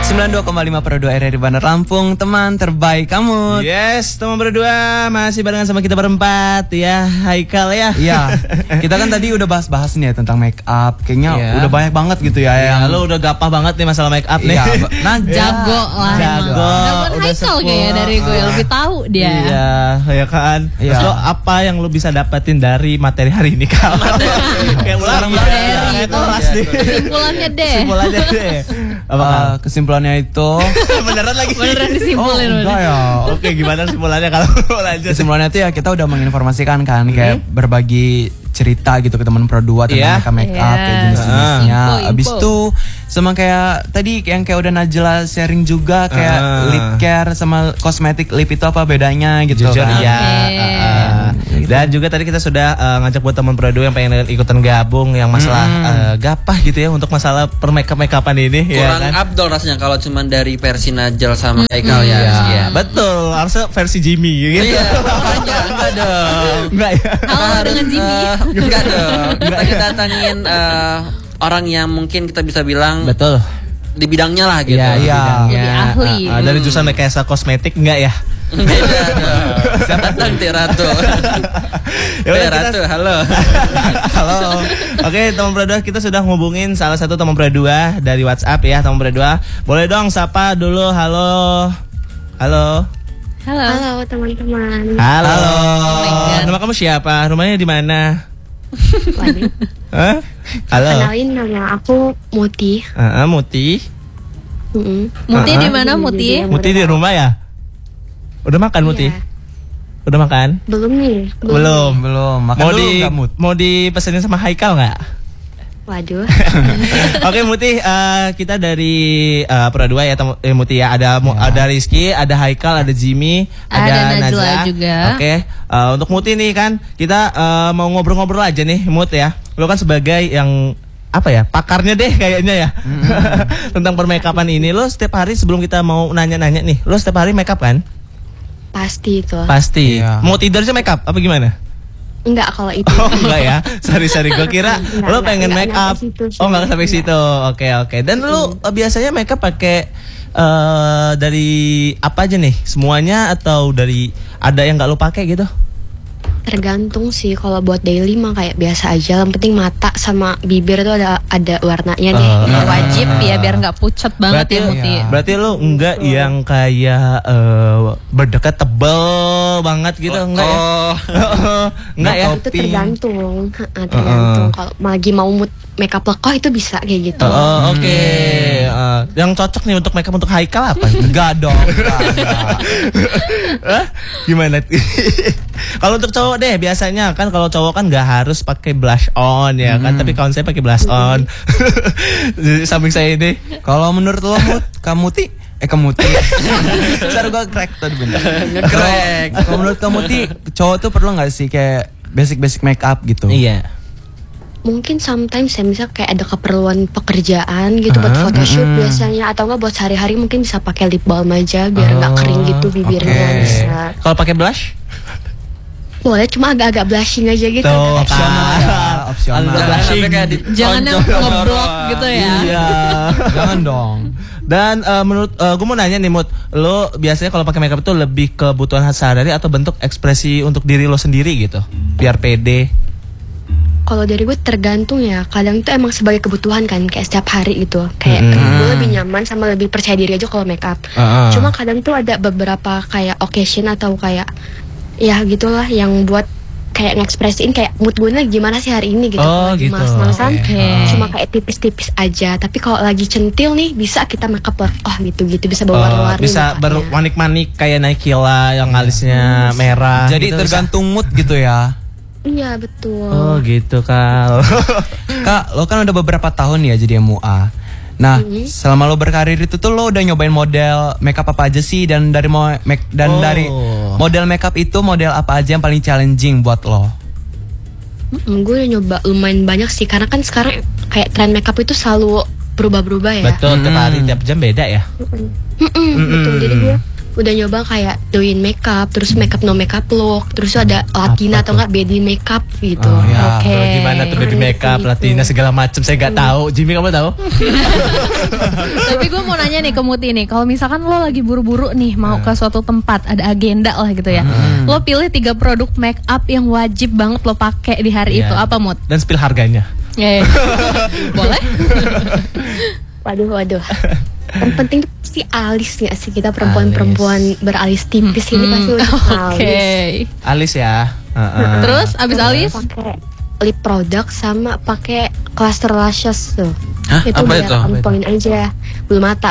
92,5 Pro 2 RRI Bandar Lampung, teman terbaik kamu. Yes, teman berdua masih barengan sama kita berempat ya, Haikal ya. Iya, kita kan tadi udah bahas-bahas nih ya tentang make up. Kayaknya udah banyak banget gitu ya. Iya, lo udah gapah banget nih masalah make up nih. Nah, jago lah. Jago. Udah Haikal kayaknya dari gue lebih tahu dia. Iya, ya kan. Terus lo apa yang lo bisa dapetin dari materi hari ini Kal? Kayak ulang materi kesimpulannya deh. Kesimpulannya deh. Apa kesimpulannya itu? Beneran lagi. Beneran disimpulin. Oh, enggak ya. Oke, gimana kesimpulannya kalau lanjut? Kesimpulannya itu ya kita udah menginformasikan kan kayak berbagi cerita gitu ke teman Pro 2 tentang make up kayak jenis-jenisnya. Abis itu sama kayak tadi yang kayak udah Najla sharing juga kayak lip care sama kosmetik lip itu apa bedanya gitu. Jujur kan. iya. Dan juga tadi kita sudah ngajak buat teman Pro 2 yang pengen ikutan gabung yang masalah gapah gitu ya untuk masalah per make-upan ini. Kurang ya kan? abdol rasanya kalau cuma dari versi Najl sama Haikal ya. Iya, betul. Harusnya versi Jimmy gitu. Iya, makanya enggak dong. Enggak ya. Halo dengan Jimmy. Enggak dong. Kita datangin orang yang mungkin kita bisa bilang Betul. di bidangnya lah gitu. Iya. Lebih ahli. Dari jurusan rekayasa kosmetik enggak ya? Beda dong. Datang Tiratu. Tiratu, halo. Halo. Oke, teman Pro 2 kita sudah ngubungin salah satu teman Pro 2 dari WhatsApp ya, teman Pro 2. Boleh dong sapa dulu. Halo. Halo. Halo teman-teman. Halo. Nama kamu siapa? Rumahnya di mana? Waduh. Hah? Halo. Kenalin, nama aku Muti. Muti. Muti di mana Muti? Muti di rumah ya? Udah makan Muti? Iya. Udah makan? Belum nih. Belum. Makan Mau dulu di nggak, Mut? mau dipesenin sama Haikal nggak? Waduh. Oke Muti, kita dari Pro 2 ya Muti ya. Ada Rizky, ada Haikal, ada Jimmy, Ada Najla Najla juga. Oke, untuk Muti nih kan kita mau ngobrol-ngobrol aja nih Mut ya. Lo kan sebagai yang apa ya, pakarnya deh kayaknya ya. Tentang permakeupan ini. Lo setiap hari sebelum kita mau nanya-nanya nih, lo setiap hari make up kan? Pasti itu. Pasti. Iya. Mau tidur aja make up apa gimana? Enggak kalau itu. Oh enggak ya, sorry gue kira lo pengen make up. Oh enggak sampai situ. Oke. Dan lo biasanya make up pakai dari apa aja nih? Semuanya atau dari ada yang nggak lo pakai gitu? Tergantung sih, kalau buat daily mah kayak biasa aja. Yang penting mata sama bibir tuh ada warnanya deh. Wajib ya biar nggak pucat banget ya Muti. Berarti lo enggak yang kayak berdekat tebel banget gitu, enggak ya? Enggak ya? Itu tergantung. Tergantung. Kalau lagi mau mood makeup lekoh itu bisa kayak gitu. Oke. Yang cocok nih untuk makeup untuk Haikal apa? Enggak dong. Gimana? Kalau untuk cowok deh biasanya kan kalau cowok kan nggak harus pakai blush on ya kan, tapi kawan saya pakai blush on. Samping saya ini. Kalau menurut lo Mut, Kamuti Ntar gue crack tadi bentar. Nge-crack. Kalau menurut Kamuti, cowok tuh perlu nggak sih kayak basic make up gitu? Iya. Mungkin sometimes ya, misal kayak ada keperluan pekerjaan gitu buat photoshoot biasanya, atau enggak buat sehari-hari mungkin bisa pakai lip balm aja biar nggak kering gitu bibirnya. Bisa. Kalau pakai blush? Boleh, cuma agak-agak blushing aja gitu. Tuh, Opsional. Jangan yang ngeblok gitu ya. Iya. Jangan dong. Dan menurut gue mau nanya nih Mut, lo biasanya kalau pakai makeup itu lebih kebutuhan sehari-hari atau bentuk ekspresi untuk diri lo sendiri gitu, biar pede? Kalau dari gue tergantung ya. Kadang itu emang sebagai kebutuhan kan, kayak setiap hari gitu. Kayak gue lebih nyaman sama lebih percaya diri aja kalau make up. Cuma kadang tuh ada beberapa kayak occasion atau kayak ya gitulah yang buat kayak ngekspresiin kayak mood gue lagi gimana sih hari ini gitu. Lagi gitu. males-malesan cuma kayak tipis-tipis aja. Tapi kalau lagi centil nih bisa kita make up gitu-gitu, bisa berwarna-warni. Bisa bermanik-manik kayak Naikila yang alisnya merah. Jadi gitu, tergantung mood gitu ya. Iya betul. Oh gitu Kak. Kak, lo kan udah beberapa tahun ya jadi MUA. Nah, selama lo berkarir itu tuh lo udah nyobain model makeup apa aja sih, dan dari dari model makeup itu model apa aja yang paling challenging buat lo? Gue udah nyoba lumayan banyak sih, karena kan sekarang kayak tren makeup itu selalu berubah-berubah ya. Betul, tiap hari tiap jam beda ya. Betul. Jadi gue udah nyoba kayak doing makeup, terus makeup no makeup look, terus ada Latina atau enggak baby makeup gitu. Oke. Gimana tuh baby makeup, Latina segala macam saya nggak tahu. Jimmy kamu tahu? Tapi gue mau nanya nih ke Muti nih, kalau misalkan lo lagi buru-buru nih mau ke suatu tempat, ada agenda lah gitu ya, lo pilih 3 produk make up yang wajib banget lo pakai di hari itu, apa Mut? Dan spill harganya. Boleh? Waduh. Yang penting tuh pasti alis nggak sih, kita perempuan beralis tipis ini pasti udah alis. Alis ya. Terus abis alis? Pakai lip product sama pakai cluster lashes tuh. Hah? Itu Apa biar itu? on point aja. Bulu mata.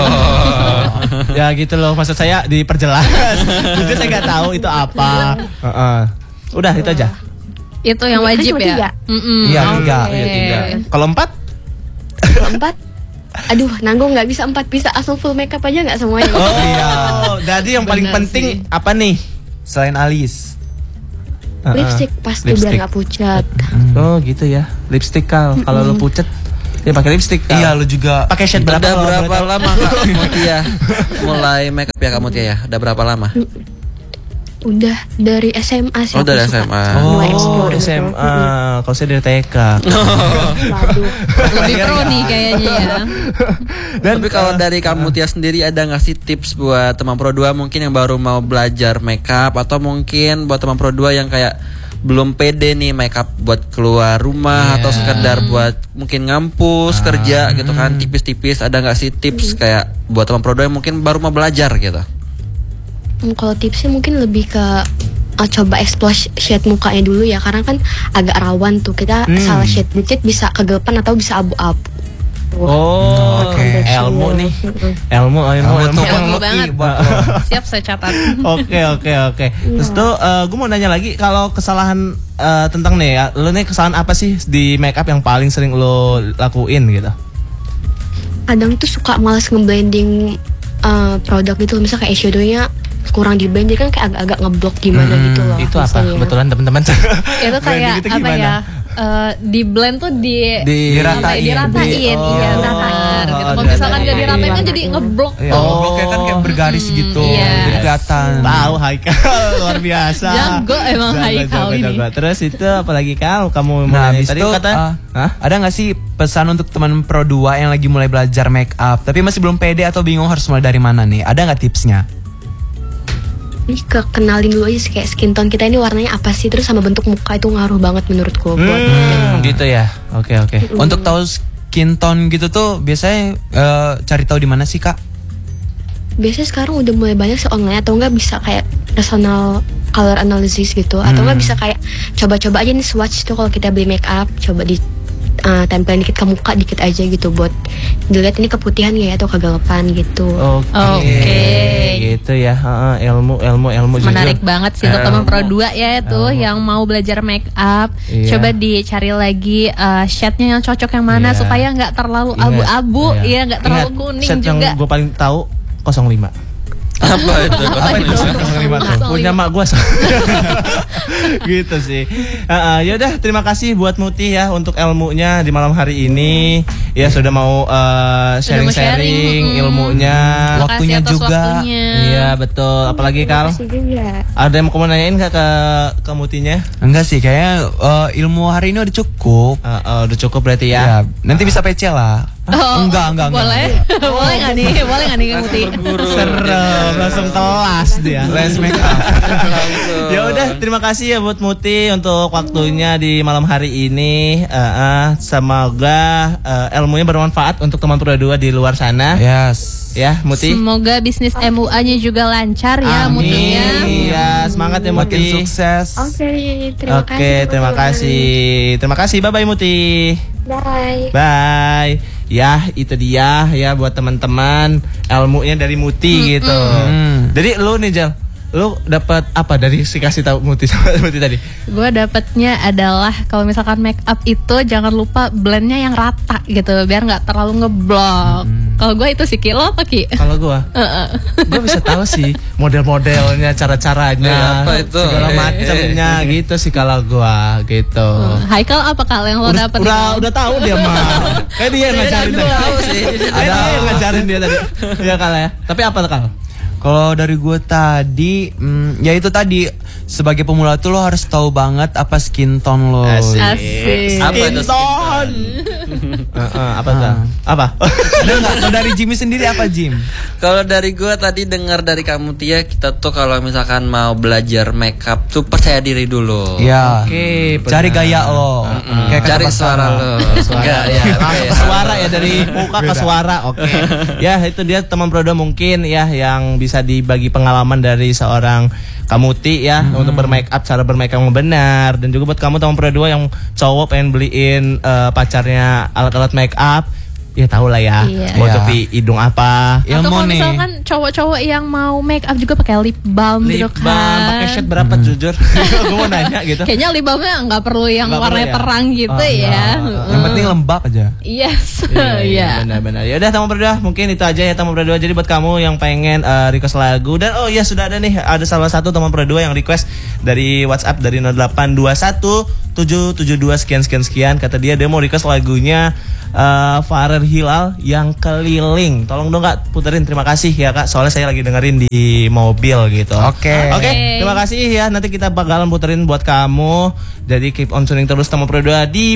Ya gitu loh, maksud saya diperjelas. Jadi saya nggak tahu itu apa. Udah itu aja. Itu yang wajib ya? Iya, 3. Kalau 4? Kalau 4, aduh, nanggung nggak bisa 4, bisa langsung full makeup aja nggak semuanya. Jadi yang paling penting apa nih Selain alis. Lipstick pasti biar nggak pucat. Oh gitu ya, lipstick kalau lo pucat ya pakai lipstick. Iya, lu juga pakai shade berapa? Udah berapa lama Kak Mutia mulai make up ya Kak Mutia ya? Udah berapa lama? Udah dari SMA sih. Oh, dari SMA. Mulai explore gitu. SMA. Kalau saya dari TK. Waduh. Lebih pro nih kayaknya ya. Tapi kalau dari Kak Mutia sendiri ada nggak sih tips buat teman Pro 2 mungkin yang baru mau belajar makeup, atau mungkin buat teman Pro 2 yang kayak belum pede nih makeup buat keluar rumah atau sekedar buat mungkin ngampus kerja gitu kan, tipis-tipis, ada nggak sih tips kayak buat teman Pro 2 yang mungkin baru mau belajar gitu? Kalau tipsnya mungkin lebih ke coba explore shade mukanya dulu ya, karena kan agak rawan tuh, kita salah shade dikit bisa kegelapan atau bisa abu-abu. Ilmu nih. Ilmu banget. Siap, saya catat. Oke. Terus tuh gue mau nanya lagi, kalau kesalahan tentang nih ya, lo nih kesalahan apa sih di makeup yang paling sering lo lakuin gitu? Kadang tuh suka malas ngeblending produk gitu, misalnya kayak eyeshadownya kurang di blend, kan kayak agak-agak ngeblok gimana gitu loh. Itu apa? Kebetulan teman-teman. Itu kayak gitu apa ya? Di blend tuh diratain. Iya, benar gitu. Kalau misalkan gak diratain kan jadi ngeblok tuh. Ngebloknya kan kayak bergaris gitu. Jadi kelihatan. Tahu Haikal luar biasa. Jago emang Haikal ini. Terus itu apalagi kamu Nah, habis tadi itu kata ada nggak sih pesan untuk teman Pro 2 yang lagi mulai belajar make up tapi masih belum pede atau bingung harus mulai dari mana nih? Ada nggak tipsnya? Ini kenalin dulu aja sih, kayak skin tone kita ini warnanya apa sih, terus sama bentuk muka itu ngaruh banget menurutku. Gitu ya. Oke. Untuk tahu skin tone gitu tuh biasanya cari tahu di mana sih, Kak? Biasanya sekarang udah mulai banyak sih online, atau enggak bisa kayak personal color analysis gitu, atau enggak bisa kayak coba-coba aja nih swatch tuh kalau kita beli make up, coba di tempelin dikit ke muka dikit aja gitu buat dilihat ini keputihan ya atau kegelapan gitu. Oke. Gitu ya. Ilmu menarik banget sih untuk teman Pro 2 ya itu yang mau belajar make up. Coba dicari lagi shade-nya yang cocok yang mana supaya nggak terlalu abu-abu, nggak terlalu kuning shade juga. Yang gue paling tahu 05. Apa itu? Punya mak gue. Gitu sih. Ya udah, terima kasih buat Muti ya untuk ilmunya di malam hari ini. Ya sudah mau sharing ilmunya, waktunya juga. Iya betul. Apalagi Kal? Ada yang mau nanyain nggak ke Mutinya? Enggak sih, kayaknya ilmu hari ini udah cukup. Udah cukup berarti ya. Nanti bisa PC lah. Enggak. Boleh nggak nih Muti? Serem, langsung kelas dia. Les make up. Ya udah, terima kasih ya buat Muti untuk waktunya di malam hari ini. Semoga ilmunya bermanfaat untuk teman Pro 2 di luar sana. Yes. Ya, Muti. Semoga bisnis MUA-nya juga lancar ya, Muti ya. Iya, semangat ya Muti. Makin sukses. Terima kasih. Terima kasih. Bye bye Muti. Bye. Ya, itu dia ya buat teman-teman ilmunya dari Muti gitu. Jadi lu nih Jal, lu dapat apa dari si kasih tahu Muti tadi? Gue dapatnya adalah kalau misalkan make up itu jangan lupa blendnya yang rata gitu biar nggak terlalu ngeblok. Kalau gue itu sih, Ki, lo apa Ki? Kalau gue bisa tahu sih model-modelnya, cara-caranya, apa itu? segala macamnya gitu sih kalau gue gitu. Haikal apa Kal yang lo dapet? Udah tahu dia mah. Kayak dia yang ngajarin tadi. Tahu sih. Ada yang ngajarin dia tadi. Ya Kal ya. Tapi apa tuh Kal? Kalau dari gue tadi, ya itu tadi sebagai pemula tuh lo harus tahu banget apa skin tone lo. Asik. Apa itu skin tone? Apa tuh? Apa? Ada nggak? Kalau dari Jimmy sendiri apa Jim? Kalau dari gue tadi dengar dari kamu Tia, kita tuh kalau misalkan mau belajar makeup tuh percaya diri dulu. Ya. Oke, Cari gaya lo. Kayak kata Cari Pak suara Sarah. lo. Suara ya, langsung ke suara ya, dari muka ke suara. Oke. Ya, itu dia teman Prodo mungkin ya yang bisa dibagi pengalaman dari seorang Kamuti ya untuk bermake up, cara bermake up yang benar, dan juga buat kamu teman Prodo yang cowok pengen beliin pacarnya alat-alat make up. Ya tahu lah ya, mau topi hidung apa. Atau kalau misalkan cowok-cowok yang mau make up juga pakai lip balm gitu kan. Lip balm, pakai shade berapa jujur? Gue mau nanya gitu. Kayaknya lip balmnya nggak perlu yang warnanya terang gitu ya. Yang penting lembab aja. Yes. Iya. Benar-benar. Ya udah teman berdua, mungkin itu aja ya teman berdua. Jadi buat kamu yang pengen request lagu, dan oh ya sudah ada nih, ada salah satu teman berdua yang request dari WhatsApp dari 0821 772 sekian. Kata dia mau request lagunya Farel Hilal yang Keliling. Tolong dong Kak puterin, terima kasih ya Kak. Soalnya saya lagi dengerin di mobil gitu. Oke, terima kasih ya. Nanti kita bakalan puterin buat kamu. Jadi keep on tuning terus teman berdua di